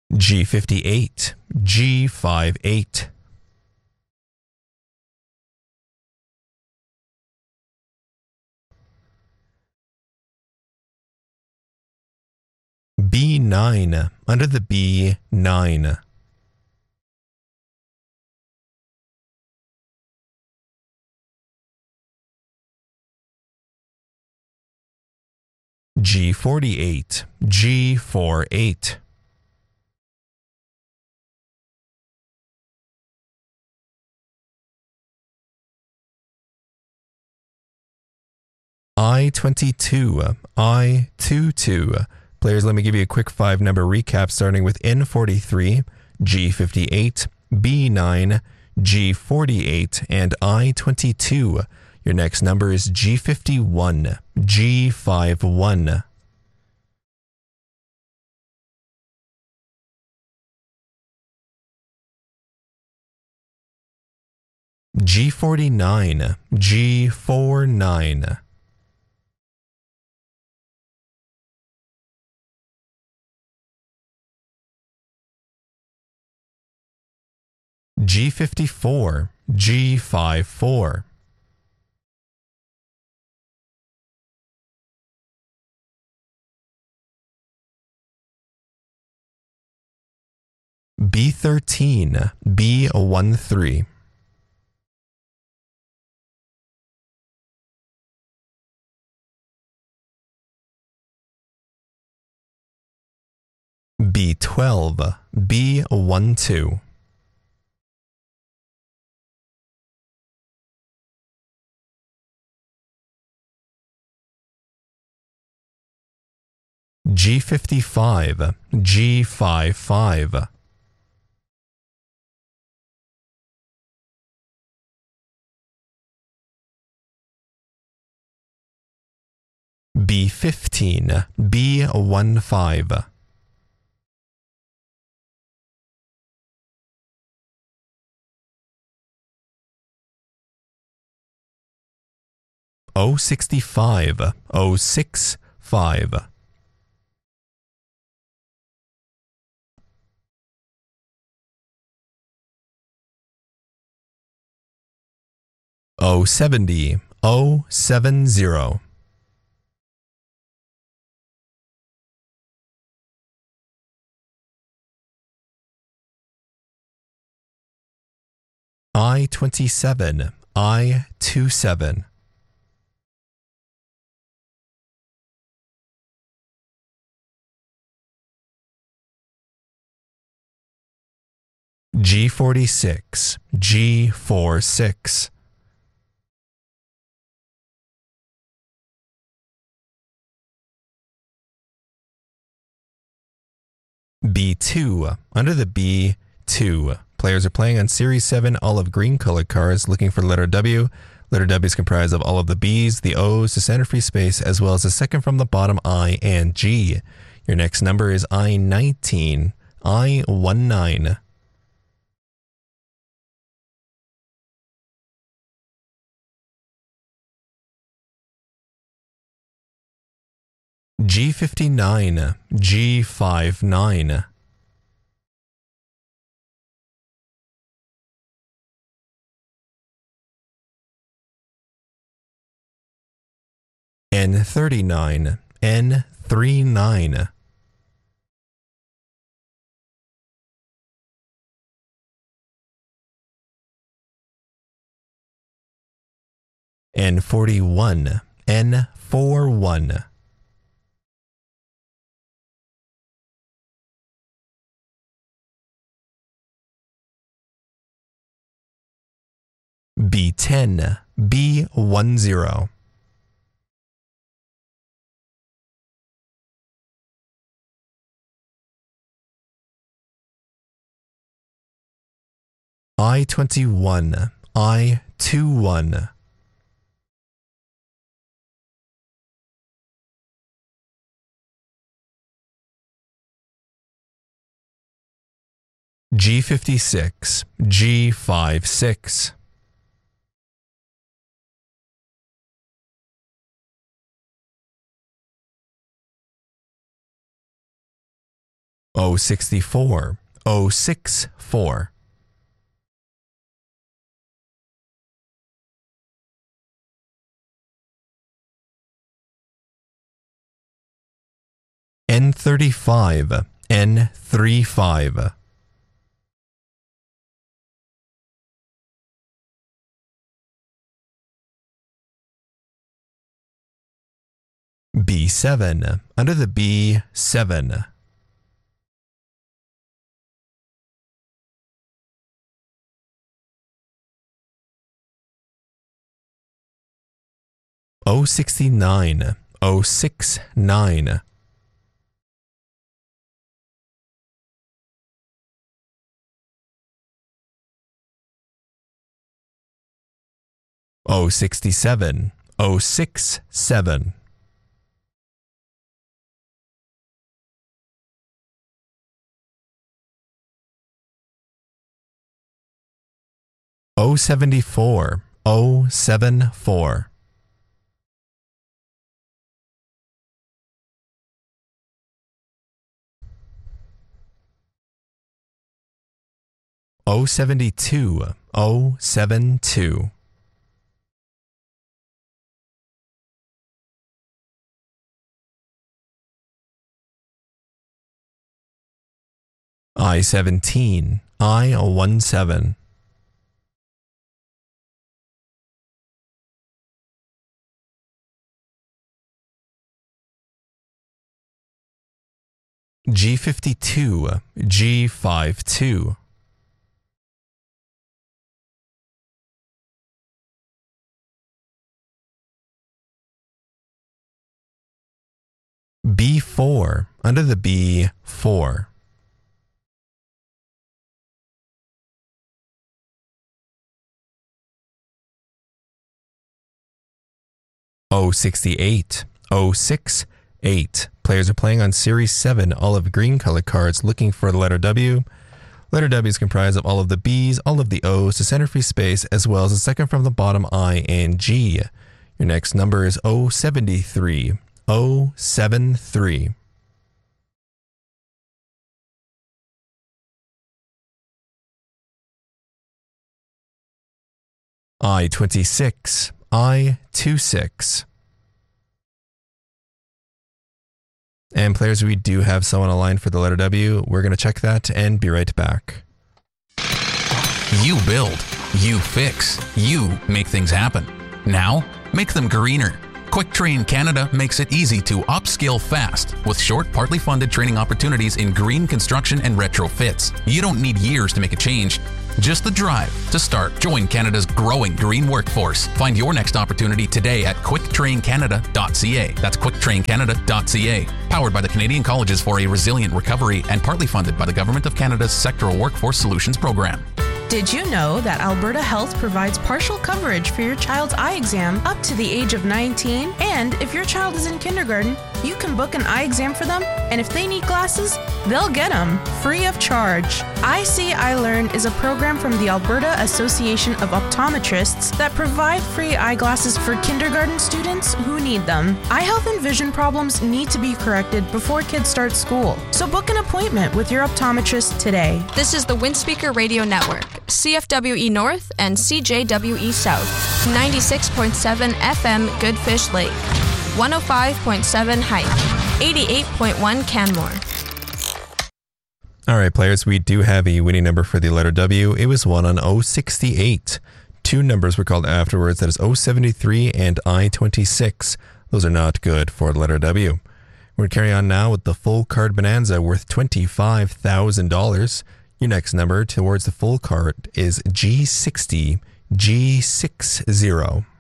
G58, G58. B9, under the B9. G48, G48. I22, I22. Players, let me give you a quick 5-number recap starting with N43, G58, B9, G48, and I22. Your next number is G51, G51. G49, G49. G54, G54. B13, B13. B12, B12. G55, G55. B15, B15. O65, O65. O70, O70. I27, I27. G46, G46. B2, under the B2. Players are playing on Series 7 olive green colored cards looking for letter W. Letter W is comprised of all of the B's, the O's, the center free space, as well as the second from the bottom I and G. Your next number is I19, I19. G59, G59. N39, N39. N41, N41. B10, B10. I21, I21. G56, G56. 064, 064. N35, N35. B7, under the B7. O69, O69. O67, O67. O74, O74. O72, O72. I-17, I-17. G52, G52. B4, under the B4. O68, O68. Players are playing on Series 7 olive green colored cards looking for the letter W. Letter W is comprised of all of the B's, all of the O's, the center free space, as well as the second from the bottom I and G. Your next number is 073, 073. I-26, I-26. And players, we do have someone aligned for the letter W. We're going to check that and be right back. You build, you fix, you make things happen. Now, make them greener. Quick Train Canada makes it easy to upskill fast with short, partly funded training opportunities in green construction and retrofits. You don't need years to make a change, just the drive to start. Join Canada's growing green workforce. Find your next opportunity today at quicktraincanada.ca. That's quicktraincanada.ca. Powered by the Canadian Colleges for a Resilient Recovery and partly funded by the Government of Canada's Sectoral Workforce Solutions Program. Did you know that Alberta Health provides partial coverage for your child's eye exam up to the age of 19? And if your child is in kindergarten, you can book an eye exam for them, and if they need glasses, they'll get them free of charge. I See, I Learn is a program from the Alberta Association of Optometrists that provide free eyeglasses for kindergarten students who need them. Eye health and vision problems need to be corrected before kids start school, so book an appointment with your optometrist today. This is the Windspeaker Radio Network, CFWE North and CJWE South, 96.7 FM Goodfish Lake, 105.7 Hype, 88.1 Canmore. All right, players, we do have a winning number for the letter W. It was won on 068. Two numbers were called afterwards. That is 073 and I-26. Those are not good for the letter W. We're carrying on now with the full card bonanza worth $25,000. Your next number towards the full card is G60, G60.